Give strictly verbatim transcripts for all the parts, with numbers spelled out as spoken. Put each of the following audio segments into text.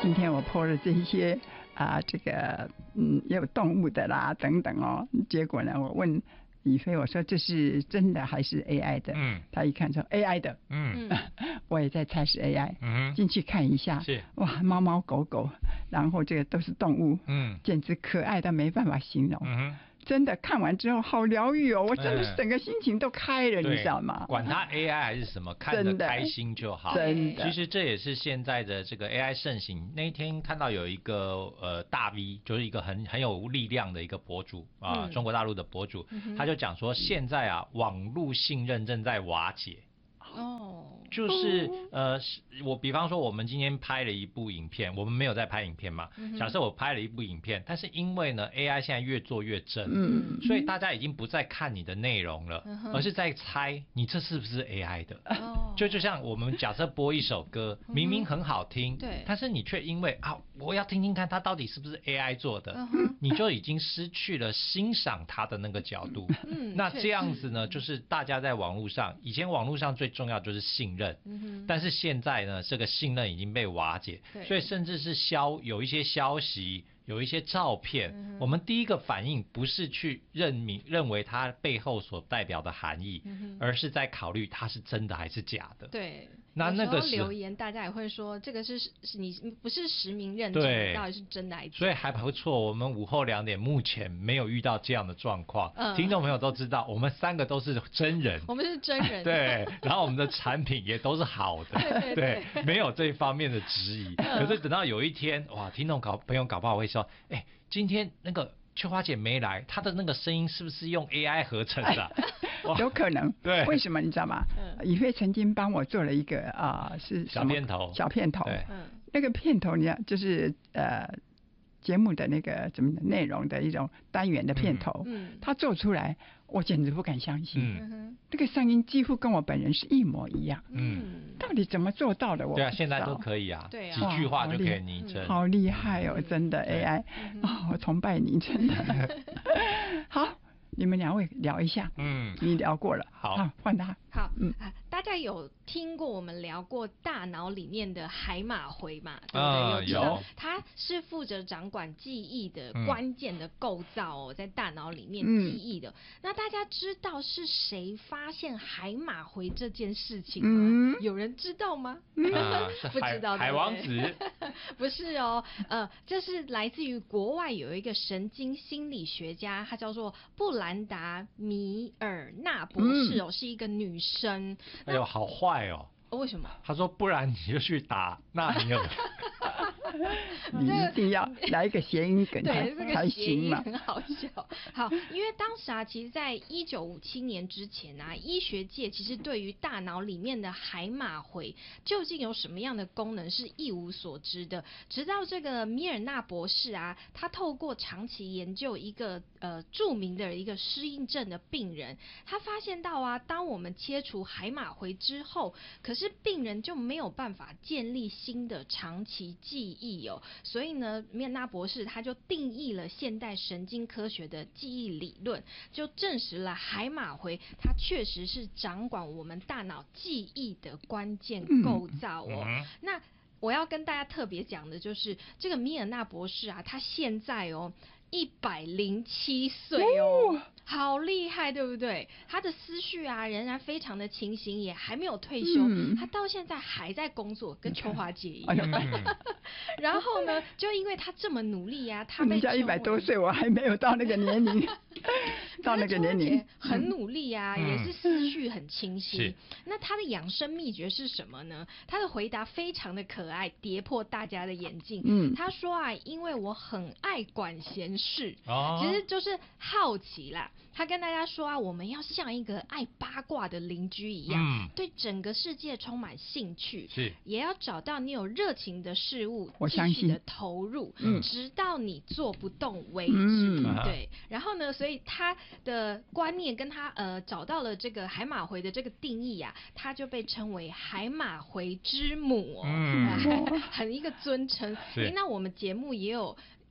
今天我 po 了这一些啊、呃，这个嗯，也有动物的啦等等哦。结果呢，我问李飞，我说这是真的还是 A I 的？嗯，他一看说 A I 的，嗯，我也在猜是 A I， 嗯，进去看一下，是哇，猫猫狗狗，然后这个都是动物，嗯，简直可爱到没办法形容，嗯。真的看完之后好疗愈哦，我真的是整个心情都开了，嗯、你知道吗？ 管它 A I 还是什么，看得开心就好。 真的， 其实这也是现在的这个 A I 盛行。那一天看到有一个呃大 V， 就是一个很很有力量的一个博主啊、呃嗯，中国大陆的博主，嗯、他就讲说现在啊，网络信任正在瓦解。哦，就是呃，我比方说，我们今天拍了一部影片，我们没有在拍影片嘛。嗯、假设我拍了一部影片，但是因为呢 ，A I 现在越做越真，嗯，所以大家已经不再看你的内容了，嗯、而是在猜你这是不是 A I 的。哦，就就像我们假设播一首歌，明明很好听，对、嗯，但是你却因为啊，我要听听看它到底是不是 A I 做的，嗯、你就已经失去了欣赏它的那个角度。嗯，那这样子呢，就是大家在网络上，以前网络上最重要就是信任，嗯、但是现在呢，这个信任已经被瓦解，所以甚至是消有一些消息。有一些照片、嗯，我们第一个反应不是去认明认为它背后所代表的含义、嗯，而是在考虑它是真的还是假的。 对， 那那个留言大家也会说这个是你不是实名认证的，到底是真的还是假的？ 所以还不错，我们午后两点目前没有遇到这样的状况、嗯。听众朋友都知道，我们三个都是真人， 我们是真人， 对，然后我们的产品也都是好的， 对, 对, 对, 对，没有这方面的质疑。嗯、可是等到有一天，哇，听众搞朋友搞不好会说，哎、欸，今天那个秋花姐没来，她的那个声音是不是用 A I 合成的、啊？ 有可能， 对， 为什么你知道吗？嗯，以飞曾经帮我做了一个啊、呃，是小片头， 小片头， 对， 嗯，那个片头你看就是呃节目的那个怎么内容的一种单元的片头，嗯，他做出来，我简直不敢相信，嗯，那个声音几乎跟我本人是一模一样，嗯，到底怎么做到的？我对啊，现在都可以啊， 对啊， 几句话就可以拟真， 好厉害哦，真的 A I， 哦，我崇拜你，真的，好。你们两位聊一下，嗯，你聊过了， 好， 换他。 好，嗯、啊，大家有听过我们聊过大脑里面的海马回嘛？对不对？ 啊、 有知道它是负责掌管记忆的关键的构造哦，嗯、在大脑里面记忆的、嗯。那大家知道是谁发现海马回这件事情吗？嗯、有人知道吗？ 啊、 不知道。 海王子不是哦，呃，这是来自于国外有一个神经心理学家，他叫做布兰达米尔纳博士哦，嗯、是一个女生。 哎呦，好坏哦！ 为什么？ 他说：“不然你就去打纳米尔。” 你一定要来一个谐音梗才对， 才行嘛， 很好笑。好，因为当时啊，其实在一九五七年之前啊，医学界其实对于大脑里面的海马回究竟有什么样的功能是一无所知的。直到这个米尔纳博士啊，他透过长期研究一个呃著名的一个失忆症的病人，他发现到啊，当我们切除海马回之后，可是病人就没有办法建立新的长期记忆哦。所以呢，米尔纳博士他就定义了现代神经科学的记忆理论，就证实了海马回它确实是掌管我们大脑记忆的关键构造哦。嗯、那我要跟大家特别讲的就是这个米尔纳博士啊，他现在哦一百零七岁哦。好厉害，对不对？他的思绪啊，仍然非常的清醒，也还没有退休。嗯、他到现在还在工作，跟秋华姐一样。嗯、然后呢，就因为他这么努力啊，他被人家一百多岁，我还没有到那个年龄，到那个年龄很努力啊，嗯、也是思绪很清晰。那他的养生秘诀是什么呢？他的回答非常的可爱，跌破大家的眼镜。嗯、他说啊，因为我很爱管闲事，哦、其实就是好奇啦。他跟大家说啊，我们要像一个爱八卦的邻居一样，嗯、对整个世界充满兴趣，是也要找到你有热情的事物， 我相信继续的投入，嗯、直到你做不动为止。嗯、对，然后呢，所以他的观念跟他呃找到了这个海马回的这个定义啊，他就被称为海马回之母哦，嗯、很一个尊称。那我们节目也有。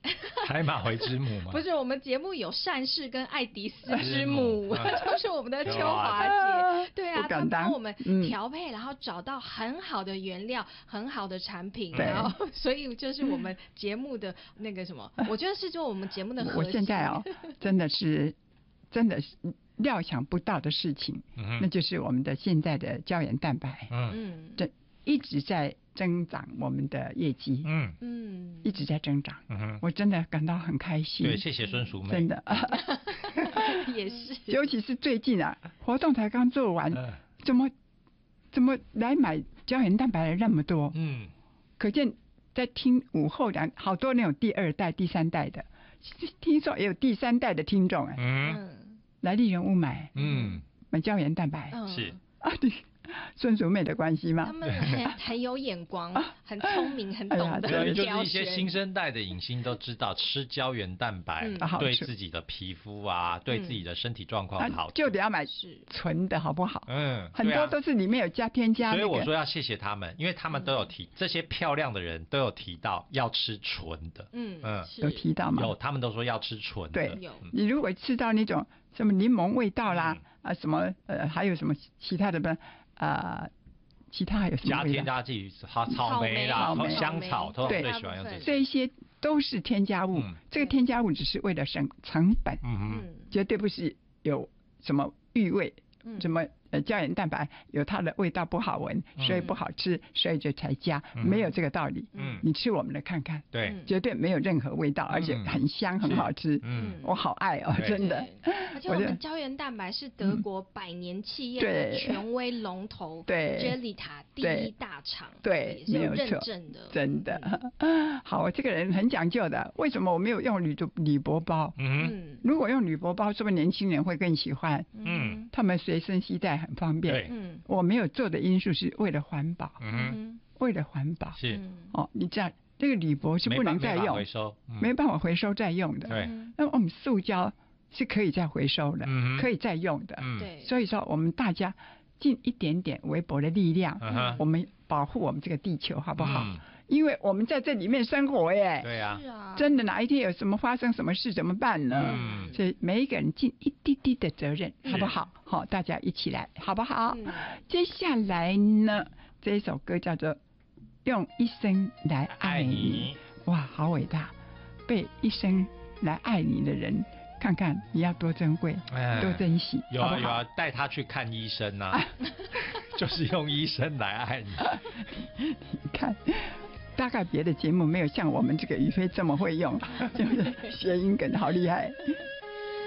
海马回之母吗？ 不是，我们节目有善事跟爱迪斯之母，就是我们的秋华姐。对啊，她帮我们调配，然后找到很好的原料、很好的产品，然后所以就是我们节目的那个什么，我觉得是做我们节目的核心。 我现在哦，真的是，真的是。料想不到的事情，嗯、那就是我们的现在的胶原蛋白，嗯，这一直在增长我们的业绩，嗯嗯，一直在增长，嗯我真的感到很开心。 对，谢谢孙淑妹， 真的， 也是， 尤其是最近啊，活动才刚做完，嗯、怎么怎么来买胶原蛋白的那么多？嗯，可见在听午后讲好多那种第二代、第三代的，听说也有第三代的听众哎，嗯。来丽人屋买，嗯，买胶原蛋白， 嗯、是啊，对，孙淑妹的关系吗？ 他们很很有眼光，很聪明，很懂得挑选。 就是一些新生代的影星都知道，吃胶原蛋白、嗯、对自己的皮肤啊，嗯、对自己的身体状况好、 啊，就得要买纯的好不好？嗯，很多都是里面有加添加、 那個。所以我说要谢谢他们，因为他们都有提、嗯、这些漂亮的人都有提到要吃纯的，嗯嗯，有提到吗？ 有，他们都说要吃纯的。 对，有。你如果吃到那种。什么柠檬味道啦，嗯、啊什么呃还有什么其他的呢？啊，其他还有什么加添加剂，草草莓啦、香草，都最喜欢用这些。 这一些都是添加物，嗯、这个添加物只是为了省成本，嗯嗯，绝对不是有什么欲味，嗯、什么。呃，胶原蛋白有它的味道不好闻，所以不好吃，嗯、所以就才加，嗯、没有这个道理。嗯，你吃我们的看看， 对， 绝对没有任何味道，嗯、而且很香，很好吃。嗯，我好爱哦，真的。 而且我们胶原蛋白是德国百年企业的权威龙头， 对 ，Gelita 第一大厂， 对， 也是有认证的， 真的。好，我这个人很讲究的，为什么我没有用铝铝箔包？嗯，如果用铝箔包，是不是年轻人会更喜欢？嗯，他们随身携带。很方便。嗯，我没有做的因素是为了环保。嗯，为了环保是哦，你知道这个铝箔是不能再用，没办法回收，嗯、没办法回收再用的。 对， 那么我们塑胶是可以再回收的，嗯、可以再用的。 嗯，对。 所以说，我们大家尽一点点微薄的力量，嗯、我们保护我们这个地球，好不好？嗯，因为我们在这里面生活耶， 对啊， 真的哪一天有什么发生什么事怎么办呢？嗯，所以每一个人尽一滴滴的责任，好不好？好，大家一起来，好不好？嗯、接下来呢，这一首歌叫做《用一生来爱你》，爱你哇，好伟大！被一生来爱你的人，看看你要多珍贵，哎、多珍惜。 有啊好好有啊，带他去看医生啊，就是用医生来爱你。 你看。大概别的节目没有像我们这个宇飞这么会用，就是谐音梗好厉害。